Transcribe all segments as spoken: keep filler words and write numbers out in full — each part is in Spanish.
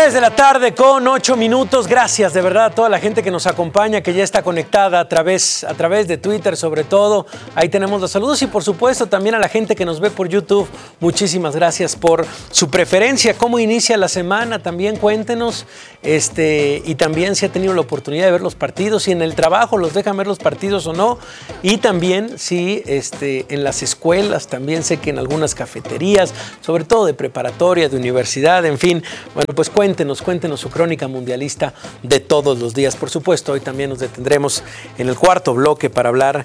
Tres de la tarde con ocho minutos. Gracias de verdad a toda la gente que nos acompaña, que ya está conectada a través, a través de Twitter sobre todo. Ahí tenemos los saludos y por supuesto también a la gente que nos ve por YouTube. Muchísimas gracias por su preferencia. ¿Cómo inicia la semana? También cuéntenos. Este, y también si ha tenido la oportunidad de ver los partidos, si en el trabajo los dejan ver los partidos o no. Y también si este, en las escuelas, también sé que en algunas cafeterías, sobre todo de preparatoria, de universidad, en fin. Bueno, pues cuéntenos, cuéntenos su crónica mundialista de todos los días. Por supuesto, hoy también nos detendremos en el cuarto bloque para hablar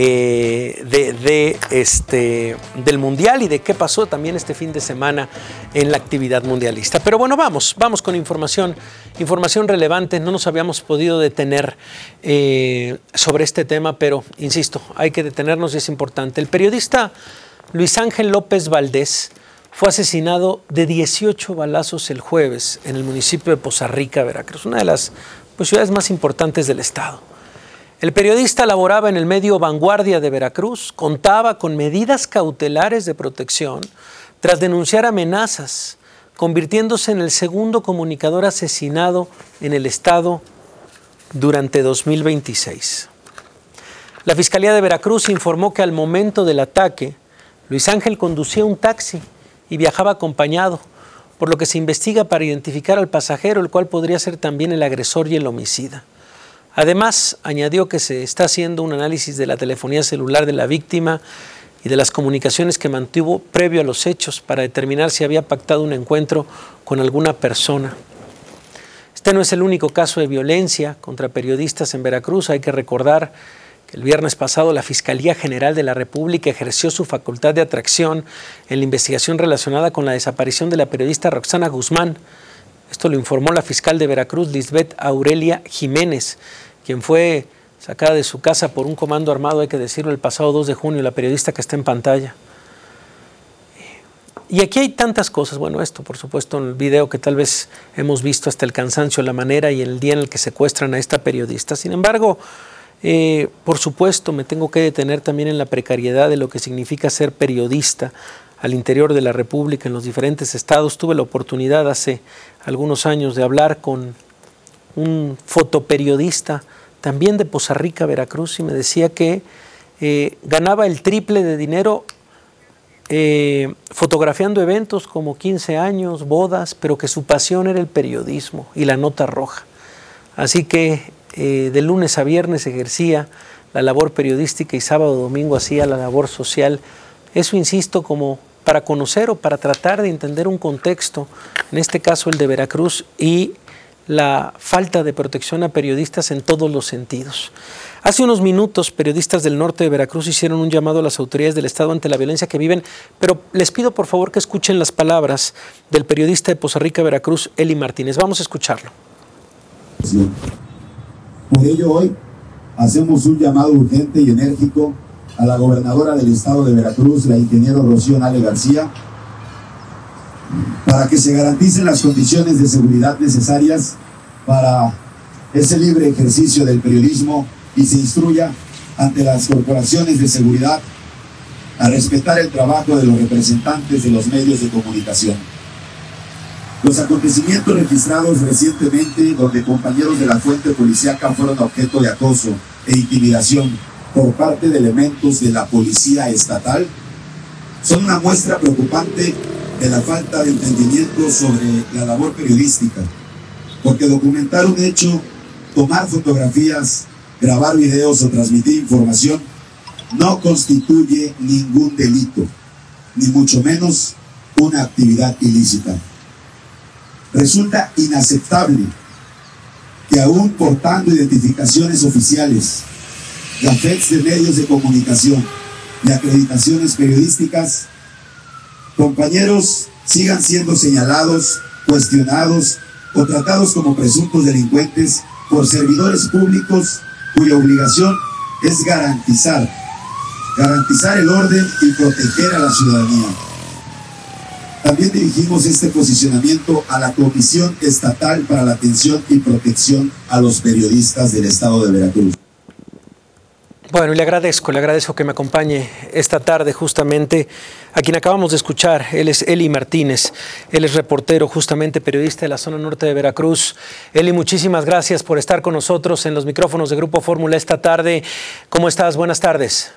eh, de, de este, del Mundial y de qué pasó también este fin de semana en la actividad mundialista. Pero bueno, vamos, vamos con información, información relevante. No nos habíamos podido detener eh, sobre este tema, pero insisto, hay que detenernos y es importante. El periodista Luis Ángel López Valdés fue asesinado de dieciocho balazos el jueves en el municipio de Poza Rica, Veracruz, una de las pues, ciudades más importantes del estado. El periodista laboraba en el medio Vanguardia de Veracruz, contaba con medidas cautelares de protección tras denunciar amenazas, convirtiéndose en el segundo comunicador asesinado en el estado durante dos mil veintiséis. La Fiscalía de Veracruz informó que al momento del ataque, Luis Ángel conducía un taxi y viajaba acompañado, por lo que se investiga para identificar al pasajero, el cual podría ser también el agresor y el homicida. Además, añadió que se está haciendo un análisis de la telefonía celular de la víctima y de las comunicaciones que mantuvo previo a los hechos para determinar si había pactado un encuentro con alguna persona. Este no es el único caso de violencia contra periodistas en Veracruz. Hay que recordar el viernes pasado, la Fiscalía General de la República ejerció su facultad de atracción en la investigación relacionada con la desaparición de la periodista Roxana Guzmán. Esto lo informó la fiscal de Veracruz, Lisbeth Aurelia Jiménez, quien fue sacada de su casa por un comando armado, hay que decirlo, el pasado dos de junio, la periodista que está en pantalla. Y aquí hay tantas cosas, bueno, esto por supuesto en el video que tal vez hemos visto hasta el cansancio, la manera y el día en el que secuestran a esta periodista. Sin embargo, Eh, por supuesto, me tengo que detener también en la precariedad de lo que significa ser periodista al interior de la República, en los diferentes estados. Tuve la oportunidad hace algunos años de hablar con un fotoperiodista también de Poza Rica, Veracruz, y me decía que eh, ganaba el triple de dinero eh, fotografiando eventos como quince años, bodas, pero que su pasión era el periodismo y la nota roja. Así que Eh, de lunes a viernes ejercía la labor periodística y sábado y domingo hacía la labor social. Eso, insisto, como para conocer o para tratar de entender un contexto, en este caso el de Veracruz, y la falta de protección a periodistas en todos los sentidos. Hace unos minutos, periodistas del norte de Veracruz hicieron un llamado a las autoridades del estado ante la violencia que viven, pero les pido por favor que escuchen las palabras del periodista de Poza Rica, Veracruz, Eli Martínez. Vamos a escucharlo. Sí. Por ello hoy hacemos un llamado urgente y enérgico a la gobernadora del estado de Veracruz, la ingeniero Rocío Nale García, para que se garanticen las condiciones de seguridad necesarias para ese libre ejercicio del periodismo y se instruya ante las corporaciones de seguridad a respetar el trabajo de los representantes de los medios de comunicación. Los acontecimientos registrados recientemente, donde compañeros de la fuente policíaca fueron objeto de acoso e intimidación por parte de elementos de la policía estatal, son una muestra preocupante de la falta de entendimiento sobre la labor periodística, porque documentar un hecho, tomar fotografías, grabar videos o transmitir información no constituye ningún delito, ni mucho menos una actividad ilícita. Resulta inaceptable que aún portando identificaciones oficiales, gafetes de medios de comunicación y acreditaciones periodísticas, compañeros sigan siendo señalados, cuestionados o tratados como presuntos delincuentes por servidores públicos cuya obligación es garantizar, garantizar el orden y proteger a la ciudadanía. También dirigimos este posicionamiento a la Comisión Estatal para la Atención y Protección a los Periodistas del Estado de Veracruz. Bueno, y le agradezco, le agradezco que me acompañe esta tarde justamente a quien acabamos de escuchar. Él es Eli Martínez, él es reportero, justamente periodista de la zona norte de Veracruz. Eli, muchísimas gracias por estar con nosotros en los micrófonos de Grupo Fórmula esta tarde. ¿Cómo estás? Buenas tardes.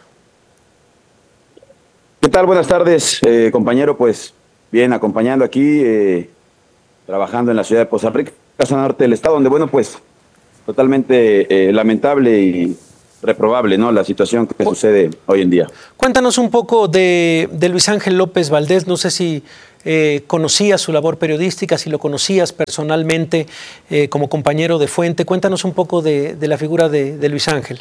¿Qué tal? Buenas tardes, eh, compañero. Pues bien, acompañando aquí, eh, trabajando en la ciudad de Poza Rica, zona norte del estado, donde, bueno, pues totalmente eh, lamentable y reprobable, ¿no?, la situación que sucede hoy en día. Cuéntanos un poco de, de Luis Ángel López Valdés. No sé si eh, conocías su labor periodística, si lo conocías personalmente eh, como compañero de fuente. Cuéntanos un poco de, de la figura de, de Luis Ángel.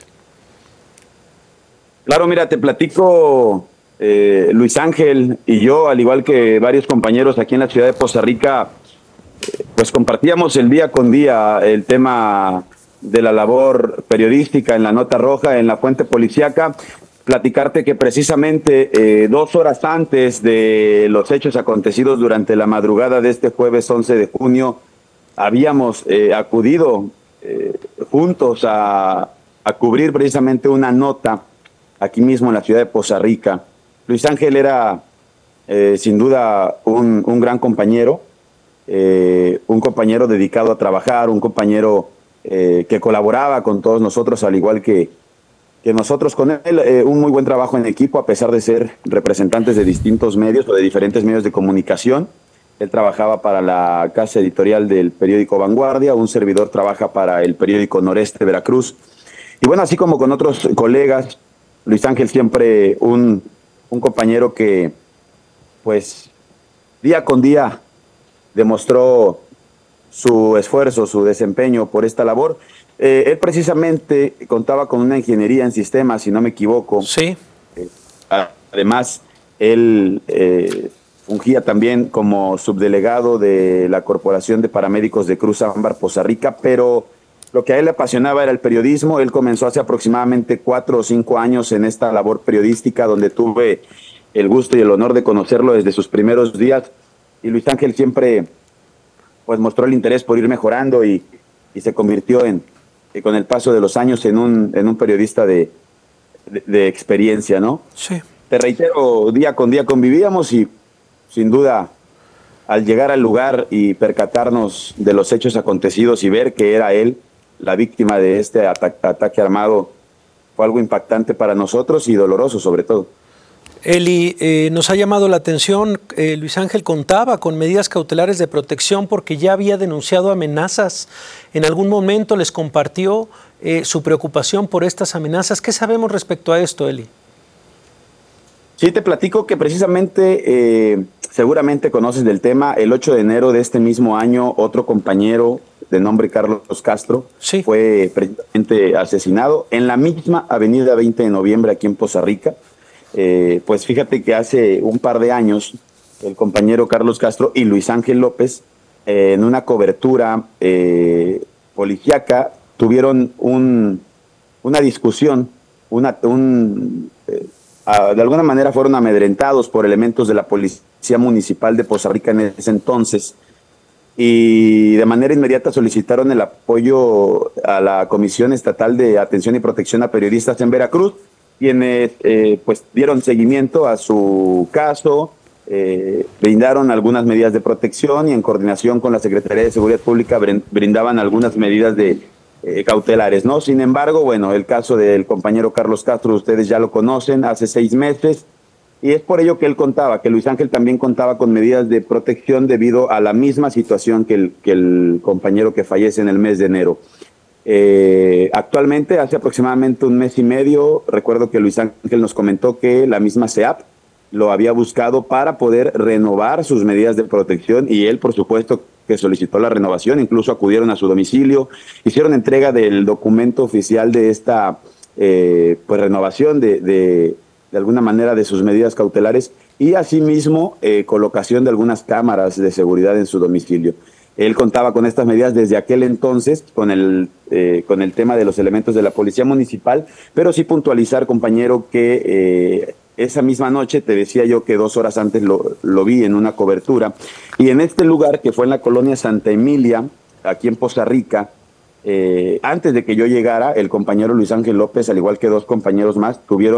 Claro, mira, te platico, eh, Luis Ángel y yo, al igual que varios compañeros aquí en la ciudad de Poza Rica, eh, pues compartíamos el día con día el tema de la labor periodística en la Nota Roja, en la fuente policíaca. Platicarte que precisamente eh, dos horas antes de los hechos acontecidos durante la madrugada de este jueves once de junio, habíamos eh, acudido eh, juntos a, a cubrir precisamente una nota aquí mismo en la ciudad de Poza Rica. Luis Ángel era eh, sin duda un, un gran compañero, eh, un compañero dedicado a trabajar, un compañero Eh, que colaboraba con todos nosotros, al igual que, que nosotros con él, eh, un muy buen trabajo en equipo, a pesar de ser representantes de distintos medios o de diferentes medios de comunicación. Él trabajaba para la casa editorial del periódico Vanguardia, un servidor trabaja para el periódico Noreste Veracruz. Y bueno, así como con otros colegas, Luis Ángel siempre un, un compañero que, pues, día con día demostró su esfuerzo, su desempeño por esta labor. Eh, él precisamente contaba con una ingeniería en sistemas, si no me equivoco. Sí. Eh, además, él eh, fungía también como subdelegado de la Corporación de Paramédicos de Cruz Ámbar, Poza Rica, pero lo que a él le apasionaba era el periodismo. Él comenzó hace aproximadamente cuatro o cinco años en esta labor periodística, donde tuve el gusto y el honor de conocerlo desde sus primeros días. Y Luis Ángel siempre, pues, mostró el interés por ir mejorando y, y se convirtió en, eh, con el paso de los años, en un, en un periodista de, de, de experiencia, ¿no? Sí. Te reitero, día con día convivíamos y sin duda al llegar al lugar y percatarnos de los hechos acontecidos y ver que era él la víctima de este ata- ataque armado, fue algo impactante para nosotros y doloroso sobre todo. Eli, eh, nos ha llamado la atención, eh, Luis Ángel contaba con medidas cautelares de protección porque ya había denunciado amenazas. En algún momento les compartió eh, su preocupación por estas amenazas. ¿Qué sabemos respecto a esto, Eli? Sí, te platico que precisamente, eh, seguramente conoces del tema, el ocho de enero de este mismo año, otro compañero de nombre Carlos Castro, sí, fue precisamente asesinado en la misma avenida veinte de noviembre aquí en Poza Rica. Eh, pues fíjate que hace un par de años el compañero Carlos Castro y Luis Ángel López, eh, en una cobertura eh, policíaca, tuvieron un, una discusión, una, un, eh, a, de alguna manera fueron amedrentados por elementos de la Policía Municipal de Poza Rica en ese entonces, y de manera inmediata solicitaron el apoyo a la Comisión Estatal de Atención y Protección a Periodistas en Veracruz, quienes eh, pues dieron seguimiento a su caso, eh, brindaron algunas medidas de protección y en coordinación con la Secretaría de Seguridad Pública brindaban algunas medidas de eh, cautelares, ¿no? Sin embargo, bueno, el caso del compañero Carlos Castro, ustedes ya lo conocen, hace seis meses, y es por ello que él contaba, que Luis Ángel también contaba con medidas de protección debido a la misma situación que el, que el compañero que fallece en el mes de enero. Eh, actualmente, hace aproximadamente un mes y medio, recuerdo que Luis Ángel nos comentó que la misma C E A P lo había buscado para poder renovar sus medidas de protección y él, por supuesto, que solicitó la renovación, incluso acudieron a su domicilio, hicieron entrega del documento oficial de esta eh, pues renovación de, de, de alguna manera de sus medidas cautelares y asimismo eh, colocación de algunas cámaras de seguridad en su domicilio. Él contaba con estas medidas desde aquel entonces, con el, eh, con el tema de los elementos de la Policía Municipal, pero sí puntualizar, compañero, que eh, esa misma noche, te decía yo que dos horas antes lo, lo vi en una cobertura, y en este lugar, que fue en la colonia Santa Emilia, aquí en Poza Rica, eh, antes de que yo llegara, el compañero Luis Ángel López, al igual que dos compañeros más, tuvieron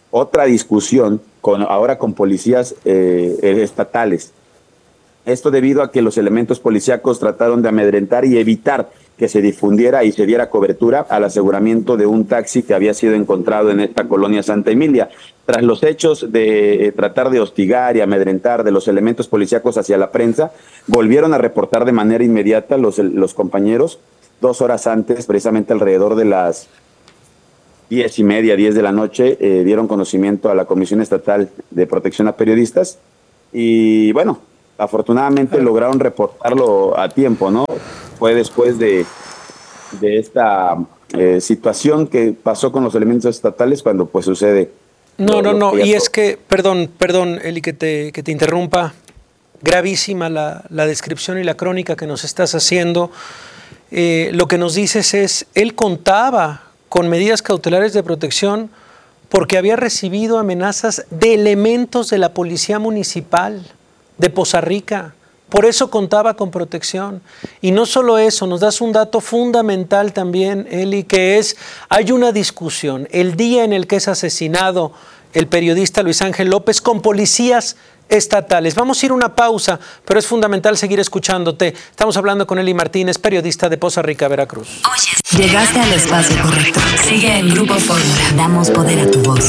otra discusión con, ahora con policías eh, estatales. Esto debido a que los elementos policíacos trataron de amedrentar y evitar que se difundiera y se diera cobertura al aseguramiento de un taxi que había sido encontrado en esta colonia Santa Emilia. Tras los hechos de tratar de hostigar y amedrentar de los elementos policíacos hacia la prensa, volvieron a reportar de manera inmediata los, los compañeros, dos horas antes, precisamente alrededor de las diez y media, diez de la noche, eh, dieron conocimiento a la Comisión Estatal de Protección a Periodistas y bueno, afortunadamente lograron reportarlo a tiempo, ¿no? Fue después de, de esta eh, situación que pasó con los elementos estatales cuando pues sucede. No, lo, no, no, lo y es que, perdón, perdón, Eli, que te, que te interrumpa, gravísima la, la descripción y la crónica que nos estás haciendo. Eh, lo que nos dices es, él contaba con medidas cautelares de protección porque había recibido amenazas de elementos de la Policía Municipal de Poza Rica. Por eso contaba con protección. Y no solo eso, nos das un dato fundamental también, Eli, que es, hay una discusión el día en el que es asesinado el periodista Luis Ángel López con policías estatales. Vamos a ir a una pausa, pero es fundamental seguir escuchándote. Estamos hablando con Eli Martínez, periodista de Poza Rica, Veracruz. Oye, llegaste al espacio correcto. Sigue en Grupo Fórmula. Damos poder a tu voz.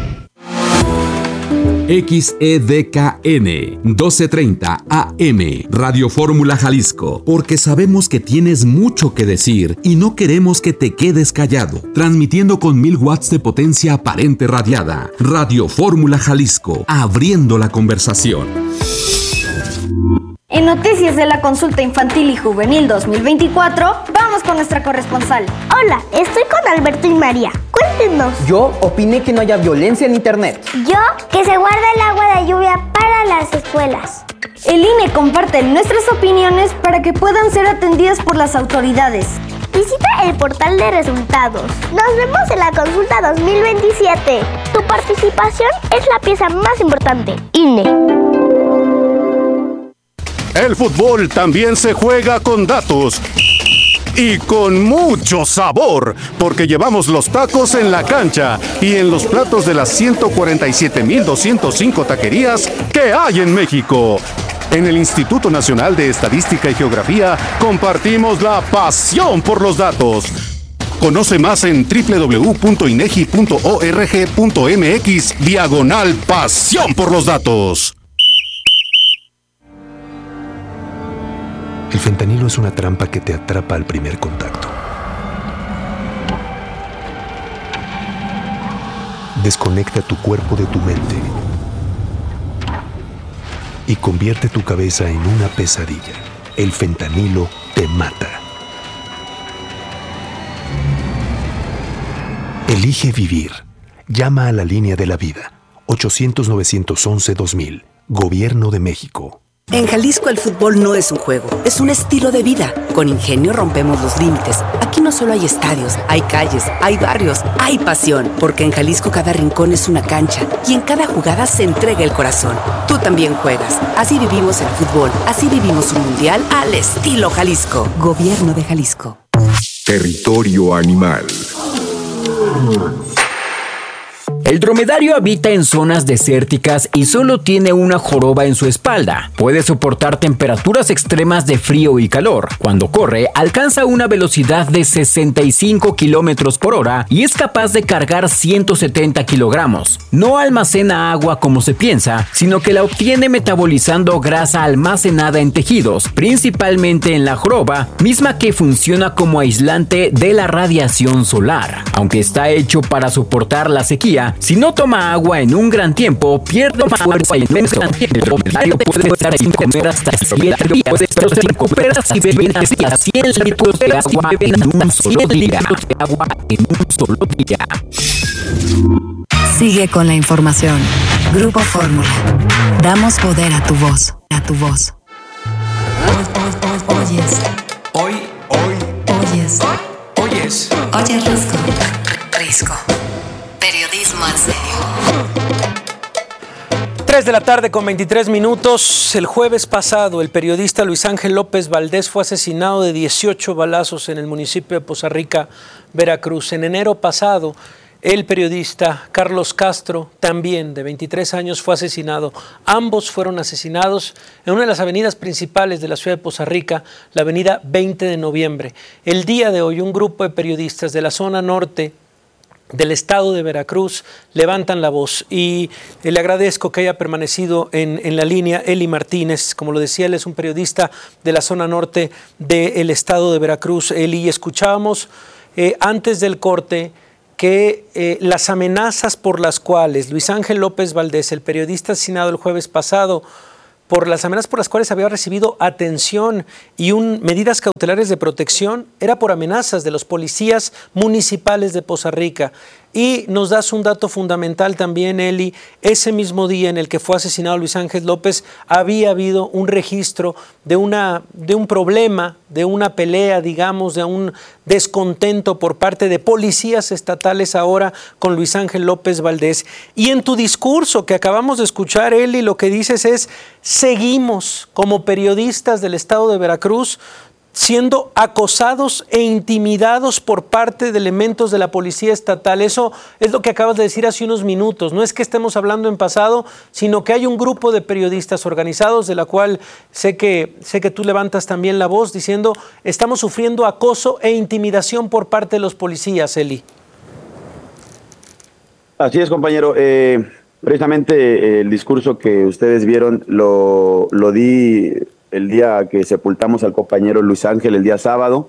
X E D K N doce treinta A M Radio Fórmula Jalisco, porque sabemos que tienes mucho que decir y no queremos que te quedes callado. Transmitiendo con mil watts de potencia aparente radiada. Radio Fórmula Jalisco, abriendo la conversación. En noticias de la consulta infantil y juvenil dos mil veinticuatro, vamos con nuestra corresponsal. Hola, estoy con Alberto y María. Cuéntenos. Yo opiné que no haya violencia en internet. Yo, que se guarde el agua de lluvia para las escuelas. El I N E comparte nuestras opiniones para que puedan ser atendidas por las autoridades. Visita el portal de resultados. Nos vemos en la consulta dos mil veintisiete. Tu participación es la pieza más importante. I N E. El fútbol también se juega con datos y con mucho sabor, porque llevamos los tacos en la cancha y en los platos de las ciento cuarenta y siete mil doscientas cinco taquerías que hay en México. En el Instituto Nacional de Estadística y Geografía compartimos la pasión por los datos. Conoce más en doble u doble u doble u punto inegi punto org punto mx diagonal pasión por los datos. El fentanilo es una trampa que te atrapa al primer contacto. Desconecta tu cuerpo de tu mente y convierte tu cabeza en una pesadilla. El fentanilo te mata. Elige vivir. Llama a la línea de la vida. ochocientos, novecientos once, dos mil. Gobierno de México. En Jalisco el fútbol no es un juego, es un estilo de vida. Con Ingenio rompemos los límites. Aquí no solo hay estadios, hay calles, hay barrios, hay pasión. Porque en Jalisco cada rincón es una cancha y en cada jugada se entrega el corazón. Tú también juegas. Así vivimos el fútbol, así vivimos un mundial al estilo Jalisco. Gobierno de Jalisco. Territorio animal. El dromedario habita en zonas desérticas y solo tiene una joroba en su espalda. Puede soportar temperaturas extremas de frío y calor. Cuando corre, alcanza una velocidad de sesenta y cinco kilómetros por hora y es capaz de cargar ciento setenta kilogramos. No almacena agua como se piensa, sino que la obtiene metabolizando grasa almacenada en tejidos, principalmente en la joroba, misma que funciona como aislante de la radiación solar. Aunque está hecho para soportar la sequía, si no toma agua en un gran tiempo, pierde fuerza inmenso. El dromedario puede estar sin comer hasta siete días, pero sin comer y beber hasta cien litros de agua en un solo día. En un solo día. Sigue con la información. Grupo Fórmula. Damos poder a tu voz. A tu voz. Oyes. Hoy, hoy. Oyes. Oyes. Oyes Risco. Risco. Periodismo en serio. tres de la tarde con veintitrés minutos. El jueves pasado, el periodista Luis Ángel López Valdés fue asesinado de dieciocho balazos en el municipio de Poza Rica, Veracruz. En enero pasado, El periodista Carlos Castro, también de veintitrés años, fue asesinado. Ambos fueron asesinados en una de las avenidas principales de la ciudad de Poza Rica, la avenida veinte de noviembre. El día de hoy, un grupo de periodistas de la zona norte del estado de Veracruz levantan la voz y le agradezco que haya permanecido en, en la línea Eli Martínez. Como lo decía, él es un periodista de la zona norte del estado de Veracruz. Eli, escuchábamos eh, antes del corte que eh, las amenazas por las cuales Luis Ángel López Valdés, el periodista asesinado el jueves pasado, por las amenazas por las cuales había recibido atención y un, medidas cautelares de protección, era por amenazas de los policías municipales de Poza Rica. Y nos das un dato fundamental también, Eli. Ese mismo día en el que fue asesinado Luis Ángel López, había habido un registro de, una, de un problema, de una pelea, digamos, de un descontento por parte de policías estatales ahora con Luis Ángel López Valdés. Y en tu discurso que acabamos de escuchar, Eli, lo que dices es: seguimos como periodistas del estado de Veracruz siendo acosados e intimidados por parte de elementos de la policía estatal. Eso es lo que acabas de decir hace unos minutos. No es que estemos hablando en pasado, sino que hay un grupo de periodistas organizados, de la cual sé que, sé que tú levantas también la voz, diciendo: estamos sufriendo acoso e intimidación por parte de los policías, Eli. Así es, compañero. Eh, precisamente eh, el discurso que ustedes vieron lo, lo di el día que sepultamos al compañero Luis Ángel, el día sábado,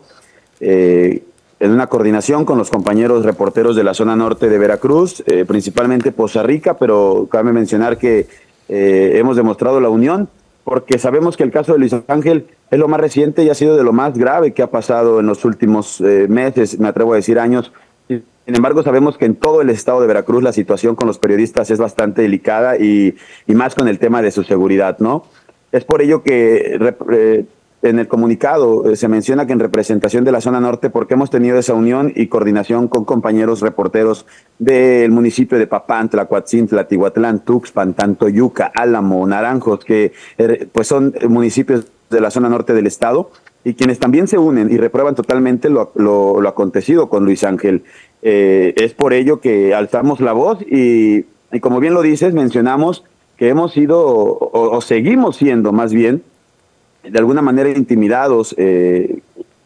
eh, en una coordinación con los compañeros reporteros de la zona norte de Veracruz, eh, principalmente Poza Rica, pero cabe mencionar que eh, hemos demostrado la unión, porque sabemos que el caso de Luis Ángel es lo más reciente y ha sido de lo más grave que ha pasado en los últimos eh, meses, me atrevo a decir años. Sin embargo, sabemos que en todo el estado de Veracruz la situación con los periodistas es bastante delicada y, y más con el tema de su seguridad, ¿no? Es por ello que eh, en el comunicado eh, se menciona que en representación de la zona norte, porque hemos tenido esa unión y coordinación con compañeros reporteros del municipio de Papantla, Coatzintla, Tihuatlán, Tuxpan, Tantoyuca, Álamo, Naranjos, que eh, pues son municipios de la zona norte del estado, y quienes también se unen y reprueban totalmente lo, lo, lo acontecido con Luis Ángel. Eh, es por ello que alzamos la voz y, y como bien lo dices, mencionamos que hemos sido, o, o seguimos siendo más bien, de alguna manera intimidados eh,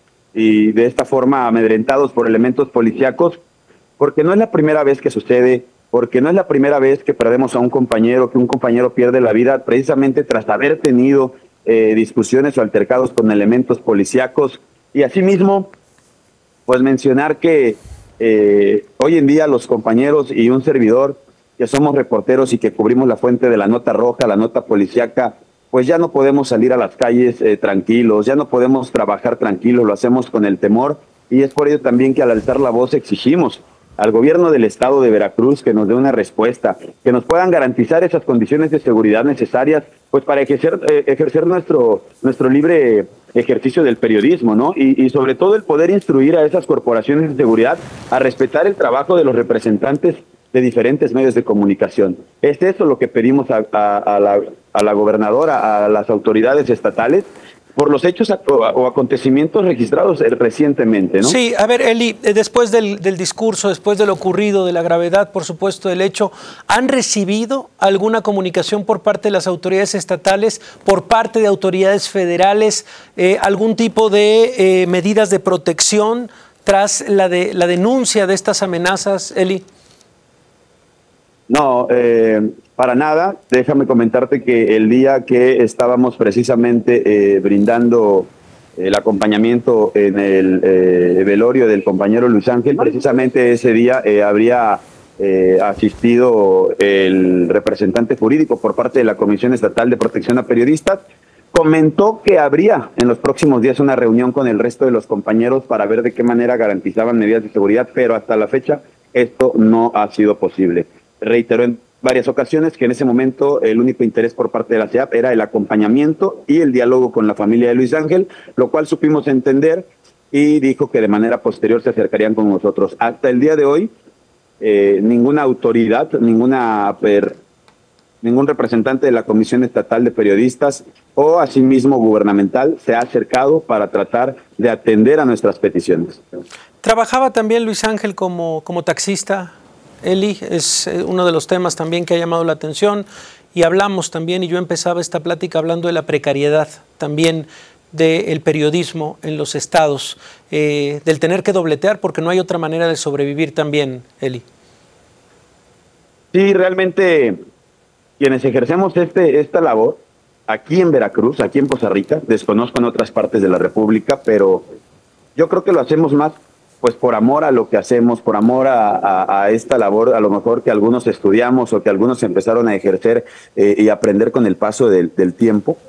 y de esta forma amedrentados por elementos policíacos, porque no es la primera vez que sucede, porque no es la primera vez que perdemos a un compañero, que un compañero pierde la vida precisamente tras haber tenido eh, discusiones o altercados con elementos policíacos. Y asimismo, pues mencionar que eh, hoy en día los compañeros y un servidor que somos reporteros y que cubrimos la fuente de la nota roja, la nota policíaca, pues ya no podemos salir a las calles eh, tranquilos, ya no podemos trabajar tranquilos, lo hacemos con el temor, y es por ello también que al alzar la voz exigimos al gobierno del estado de Veracruz que nos dé una respuesta, que nos puedan garantizar esas condiciones de seguridad necesarias, pues para ejercer, eh, ejercer nuestro, nuestro libre ejercicio del periodismo, ¿no? Y, y sobre todo el poder instruir a esas corporaciones de seguridad a respetar el trabajo de los representantes de diferentes medios de comunicación. Es eso lo que pedimos a, a, a, la, a la gobernadora, a las autoridades estatales, por los hechos o, o acontecimientos registrados recientemente, ¿no? Sí, a ver, Eli, después del, del discurso, después de lo ocurrido, de la gravedad, por supuesto, del hecho, ¿han recibido alguna comunicación por parte de las autoridades estatales, por parte de autoridades federales, eh, algún tipo de eh, medidas de protección tras la, de, la denuncia de estas amenazas, Eli? No, eh, para nada. Déjame comentarte que el día que estábamos precisamente eh, brindando el acompañamiento en el eh, velorio del compañero Luis Ángel, precisamente ese día eh, habría eh, asistido el representante jurídico por parte de la Comisión Estatal de Protección a Periodistas. Comentó que habría en los próximos días una reunión con el resto de los compañeros para ver de qué manera garantizaban medidas de seguridad, pero hasta la fecha esto no ha sido posible. Reiteró en varias ocasiones que en ese momento el único interés por parte de la C E A P era el acompañamiento y el diálogo con la familia de Luis Ángel, lo cual supimos entender, y dijo que de manera posterior se acercarían con nosotros. Hasta el día de hoy, eh, ninguna autoridad, ninguna per, ningún representante de la Comisión Estatal de Periodistas o asimismo gubernamental se ha acercado para tratar de atender a nuestras peticiones. ¿Trabajaba también Luis Ángel como, como taxista, Eli, es uno de los temas también que ha llamado la atención y hablamos también, y yo empezaba esta plática hablando de la precariedad también del periodismo en los estados, eh, del tener que dobletear porque no hay otra manera de sobrevivir también, Eli. Sí, realmente quienes ejercemos este, esta labor, aquí en Veracruz, aquí en Poza Rica, desconozco en otras partes de la República, pero yo creo que lo hacemos más pues por amor a lo que hacemos, por amor a, a, a esta labor, a lo mejor que algunos estudiamos o que algunos empezaron a ejercer eh, y aprender con el paso del, del tiempo,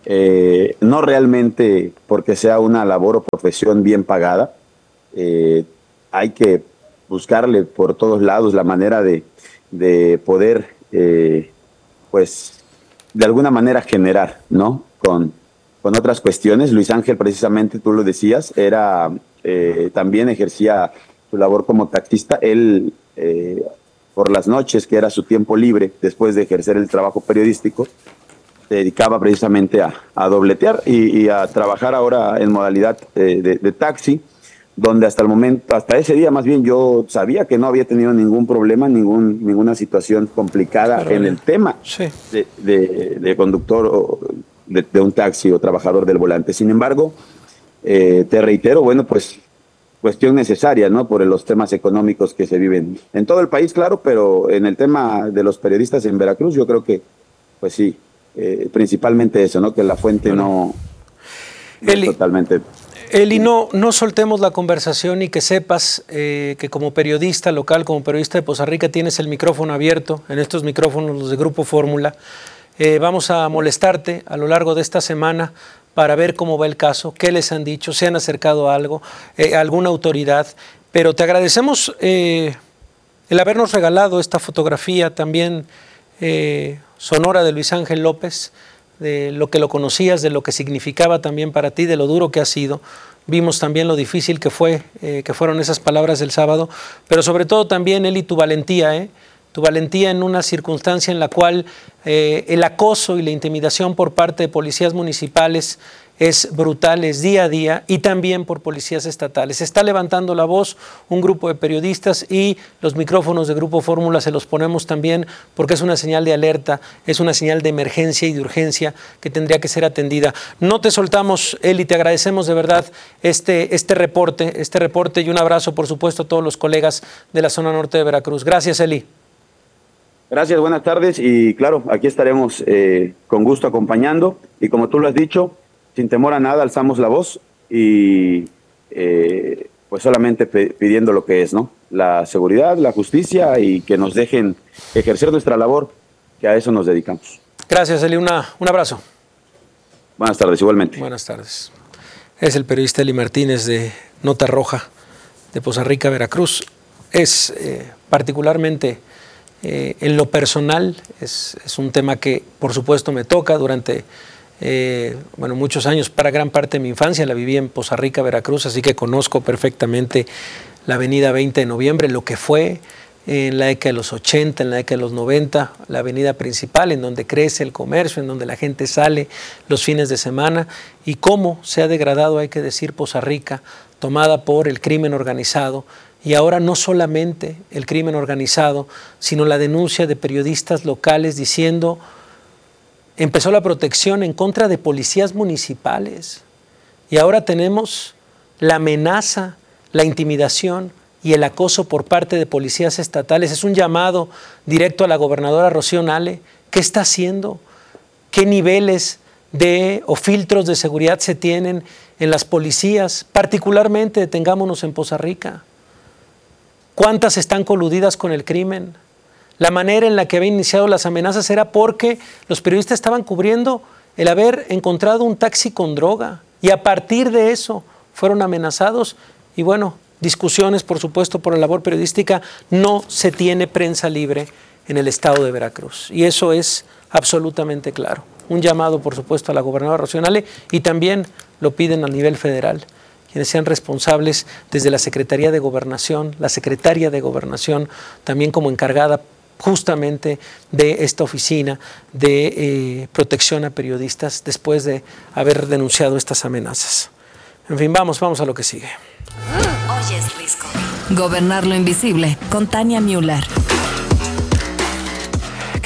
eh, no realmente porque sea una labor o profesión bien pagada, eh, hay que buscarle por todos lados la manera de, de poder, eh, pues, de alguna manera generar, ¿no? Con, con otras cuestiones. Luis Ángel, precisamente, tú lo decías, era... Eh, también ejercía su labor como taxista. Él, eh, por las noches, que era su tiempo libre, después de ejercer el trabajo periodístico, se dedicaba precisamente a, a dobletear y, y a trabajar ahora en modalidad eh, de, de taxi, donde hasta el momento, hasta ese día más bien, yo sabía que no había tenido ningún problema, ningún, ninguna situación complicada Pero en bien. el tema sí. de, de, de conductor o de, de un taxi o trabajador del volante. Sin embargo, Eh, te reitero, bueno, pues cuestión necesaria, ¿no? Por los temas económicos que se viven en todo el país, claro, pero en el tema de los periodistas en Veracruz, yo creo que, pues sí, eh, principalmente eso, ¿no? Que la fuente bueno. no, Eli, no totalmente... Eli, no, no soltemos la conversación y que sepas eh, que como periodista local, como periodista de Poza Rica, tienes el micrófono abierto, en estos micrófonos, los de Grupo Fórmula. Eh, vamos a molestarte a lo largo de esta semana para ver cómo va el caso, qué les han dicho, se han acercado a algo, eh, a alguna autoridad, pero te agradecemos eh, el habernos regalado esta fotografía también eh, sonora de Luis Ángel López, de lo que lo conocías, de lo que significaba también para ti, de lo duro que ha sido. Vimos también lo difícil que fue, eh, que fueron esas palabras del sábado, pero sobre todo también, Eli, tu valentía, ¿eh? Tu valentía en una circunstancia en la cual eh, el acoso y la intimidación por parte de policías municipales es brutal, es día a día, y también por policías estatales. Se está levantando la voz un grupo de periodistas y los micrófonos de Grupo Fórmula se los ponemos también porque es una señal de alerta, es una señal de emergencia y de urgencia que tendría que ser atendida. No te soltamos, Eli, te agradecemos de verdad este, este reporte, este reporte y un abrazo, por supuesto, a todos los colegas de la zona norte de Veracruz. Gracias, Eli. Gracias, buenas tardes y claro, aquí estaremos eh, con gusto acompañando y como tú lo has dicho, sin temor a nada alzamos la voz y eh, pues solamente pidiendo lo que es, ¿no? La seguridad, la justicia y que nos dejen ejercer nuestra labor, que a eso nos dedicamos. Gracias, Eli, una, un abrazo. Buenas tardes, igualmente. Buenas tardes. Es el periodista Eli Martínez de Nota Roja de Poza Rica, Veracruz. Es eh, particularmente... Eh, en lo personal, es, es un tema que por supuesto me toca durante eh, bueno, muchos años, para gran parte de mi infancia la viví en Poza Rica, Veracruz, así que conozco perfectamente la avenida veinte de noviembre, lo que fue en la década de los ochenta, en la década de los noventa, la avenida principal en donde crece el comercio, en donde la gente sale los fines de semana y cómo se ha degradado, hay que decir, Poza Rica, tomada por el crimen organizado. Y ahora no solamente el crimen organizado, sino la denuncia de periodistas locales diciendo, empezó la protección en contra de policías municipales. Y ahora tenemos la amenaza, la intimidación y el acoso por parte de policías estatales. Es un llamado directo a la gobernadora Rocío Nale. ¿Qué está haciendo? ¿Qué niveles de o filtros de seguridad se tienen en las policías? Particularmente, detengámonos en Poza Rica. ¿Cuántas están coludidas con el crimen? La manera en la que habían iniciado las amenazas era porque los periodistas estaban cubriendo el haber encontrado un taxi con droga y a partir de eso fueron amenazados y bueno, discusiones por supuesto por la labor periodística. No se tiene prensa libre en el estado de Veracruz y eso es absolutamente claro. Un llamado por supuesto a la gobernadora Rocío Nale y también lo piden a nivel federal, quienes sean responsables desde la Secretaría de Gobernación, la Secretaria de Gobernación, también como encargada justamente de esta oficina de eh, protección a periodistas después de haber denunciado estas amenazas. En fin, vamos, vamos a lo que sigue. Hoy es Risco. Gobernar lo invisible con Tania Müller.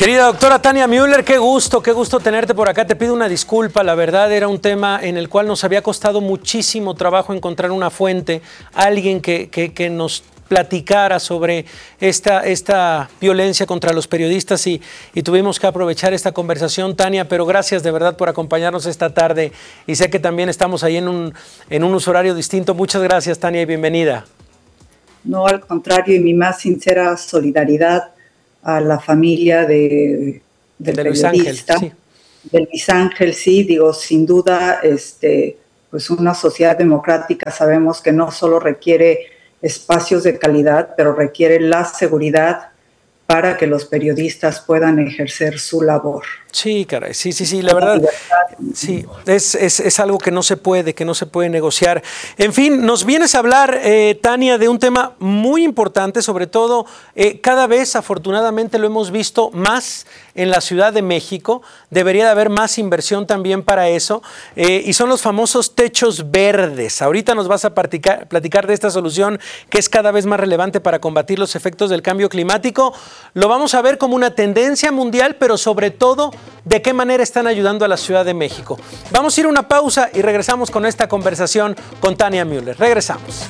Querida doctora Tania Müller, qué gusto, qué gusto tenerte por acá. Te pido una disculpa, la verdad era un tema en el cual nos había costado muchísimo trabajo encontrar una fuente, alguien que, que, que nos platicara sobre esta, esta violencia contra los periodistas y, y tuvimos que aprovechar esta conversación, Tania, pero gracias de verdad por acompañarnos esta tarde y sé que también estamos ahí en un, en un uso horario distinto. Muchas gracias, Tania, y bienvenida. No, al contrario, y mi más sincera solidaridad a la familia de, del de periodista, Luis Ángel, sí. de Luis Ángel, sí, digo, sin duda, este, pues una sociedad democrática sabemos que no solo requiere espacios de calidad, pero requiere la seguridad para que los periodistas puedan ejercer su labor. Sí, caray, sí, sí, sí, la verdad, sí, es, es, es algo que no se puede, que no se puede negociar. En fin, nos vienes a hablar, eh, Tania, de un tema muy importante, sobre todo, eh, cada vez, afortunadamente, lo hemos visto más en la Ciudad de México, debería de haber más inversión también para eso, eh, y son los famosos techos verdes. Ahorita nos vas a platicar, platicar de esta solución que es cada vez más relevante para combatir los efectos del cambio climático. Lo vamos a ver como una tendencia mundial, pero sobre todo, de qué manera están ayudando a la Ciudad de México. Vamos a ir a una pausa y regresamos con esta conversación con Tania Müller. Regresamos.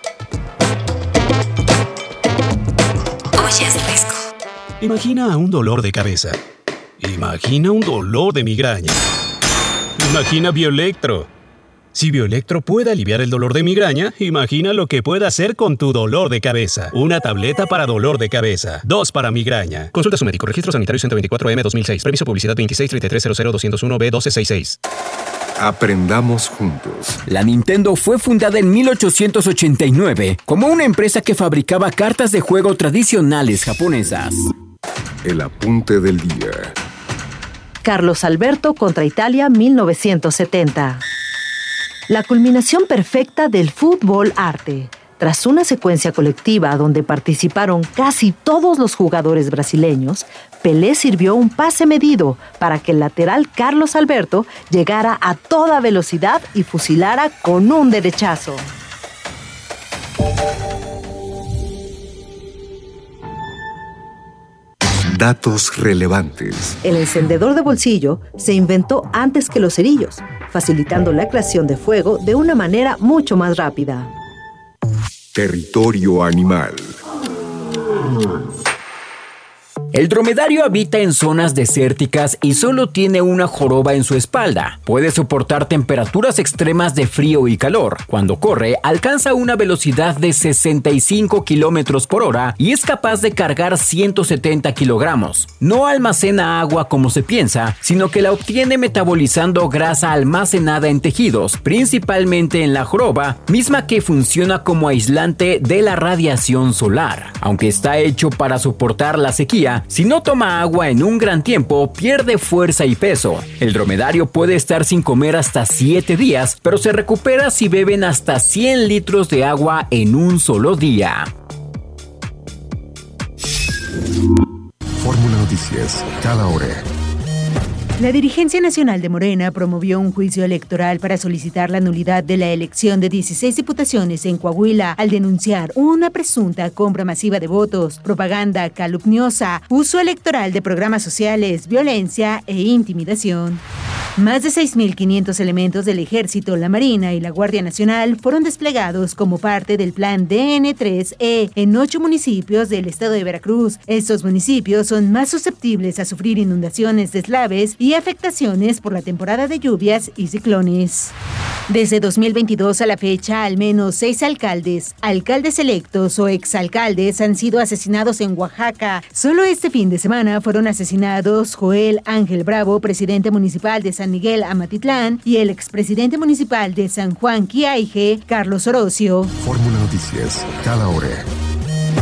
Oye, es riesgo. Imagina un dolor de cabeza. Imagina un dolor de migraña. Imagina Bioelectro. Si Bioelectro puede aliviar el dolor de migraña, imagina lo que puede hacer con tu dolor de cabeza. Una tableta para dolor de cabeza. Dos para migraña. Consulta a su médico. Registro Sanitario ciento veinticuatro M dos mil seis. Permiso publicidad veintiséis treinta y tres cero cero doscientos uno B doce sesenta y seis. Aprendamos juntos. La Nintendo fue fundada en mil ochocientos ochenta y nueve como una empresa que fabricaba cartas de juego tradicionales japonesas. El apunte del día. Carlos Alberto contra Italia mil novecientos setenta. La culminación perfecta del fútbol arte. Tras una secuencia colectiva donde participaron casi todos los jugadores brasileños, Pelé sirvió un pase medido para que el lateral Carlos Alberto llegara a toda velocidad y fusilara con un derechazo. Datos relevantes. El encendedor de bolsillo se inventó antes que los cerillos, facilitando la creación de fuego de una manera mucho más rápida. Territorio animal. El dromedario habita en zonas desérticas y solo tiene una joroba en su espalda. Puede soportar temperaturas extremas de frío y calor. Cuando corre, alcanza una velocidad de sesenta y cinco kilómetros por hora y es capaz de cargar ciento setenta kilogramos. No almacena agua como se piensa, sino que la obtiene metabolizando grasa almacenada en tejidos, principalmente en la joroba, misma que funciona como aislante de la radiación solar. Aunque está hecho para soportar la sequía, si no toma agua en un gran tiempo, pierde fuerza y peso. El dromedario puede estar sin comer hasta siete días, pero se recupera si beben hasta cien litros de agua en un solo día. Fórmula Noticias, cada hora. La dirigencia nacional de Morena promovió un juicio electoral para solicitar la nulidad de la elección de dieciséis diputaciones en Coahuila al denunciar una presunta compra masiva de votos, propaganda calumniosa, uso electoral de programas sociales, violencia e intimidación. Más de seis mil quinientos elementos del Ejército, la Marina y la Guardia Nacional fueron desplegados como parte del Plan D N tres E en ocho municipios del estado de Veracruz. Estos municipios son más susceptibles a sufrir inundaciones, deslaves y afectaciones por la temporada de lluvias y ciclones. Desde dos mil veintidós a la fecha, al menos seis alcaldes, alcaldes electos o exalcaldes han sido asesinados en Oaxaca. Solo este fin de semana fueron asesinados Joel Ángel Bravo, presidente municipal de San Miguel Amatitlán, y el expresidente municipal de San Juan Quiaije, Carlos Orocio. Fórmula Noticias, cada hora.